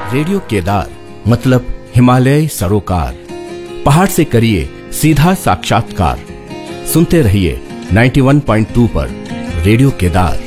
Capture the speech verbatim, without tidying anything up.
Radio Kedar मतलब हिमालय सरोकार। पहाड़ से करिए सीधा साक्षात्कार। सुनते रहिए इक्यानवे पॉइंट दो पर रेडियो केदार।